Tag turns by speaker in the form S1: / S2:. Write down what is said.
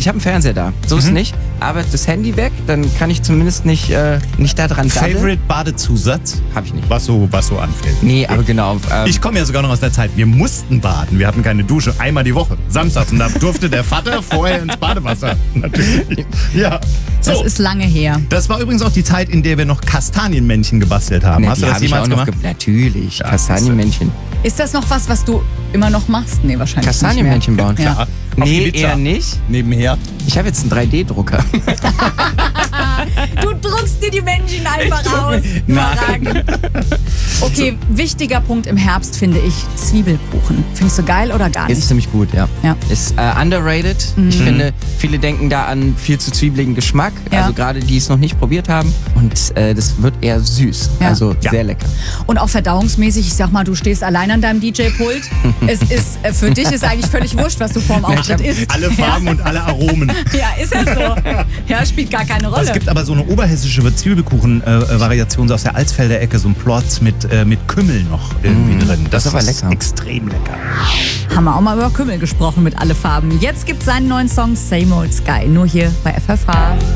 S1: Ich habe einen Fernseher da, so ist nicht. Aber das Handy weg, dann kann ich zumindest nicht da dran daddeln.
S2: Favorite Badezusatz?
S1: Hab ich nicht.
S2: Was so anfällt.
S1: Nee, aber genau.
S2: Ich komme ja sogar noch aus der Zeit, wir mussten baden. Wir hatten keine Dusche, einmal die Woche, samstags. Und da durfte der Vater vorher ins Badewasser. Natürlich. Ja. So,
S3: Das ist lange her.
S2: das war übrigens auch die Zeit, in der wir noch Kastanienmännchen gebastelt haben.
S1: Ne,
S2: Hast
S1: die
S2: du das
S1: hab ich
S2: jemals
S1: auch noch
S2: gemacht?
S1: Natürlich,
S2: Ja,
S1: Kastanienmännchen.
S3: Ist das noch was du immer noch machst? Nee, wahrscheinlich
S1: Kastanienmännchen
S3: nicht mehr.
S1: bauen.
S3: Ja.
S2: Auf
S1: Nee,
S2: Ibiza.
S1: eher nicht.
S2: Nebenher.
S1: Ich habe jetzt einen 3D-Drucker.
S3: Du druckst dir die Menschen einfach aus. Überragend. Okay, wichtiger Punkt im Herbst finde ich Zwiebelkuchen. Findest du geil oder gar
S1: Ist
S3: nicht?
S1: ziemlich gut, ja.
S3: Ja.
S1: Ist underrated. Ich finde, viele denken da an viel zu zwiebeligen Geschmack.
S3: Ja.
S1: Also gerade die es noch nicht probiert haben. Und das wird eher süß.
S3: Ja.
S1: Also
S2: Ja.
S1: sehr lecker.
S3: Und auch verdauungsmäßig, ich sag mal, du stehst allein an deinem DJ-Pult. Es ist, für dich ist eigentlich völlig wurscht, was du vorm Auftritt isst.
S2: Alle Farben und alle Aromen.
S3: Ja, ist ja so. Ja, spielt gar keine Rolle.
S2: Es gibt aber so eine oberhessische Zwiebelkuchen-Variation so aus der Alsfelder Ecke, so ein Plotz mit Kümmel noch irgendwie drin.
S1: das ist aber lecker.
S2: Extrem lecker.
S3: Haben wir auch mal über Kümmel gesprochen mit Alle Farben. Jetzt gibt's seinen neuen Song Same Old Sky. Nur hier bei FFH.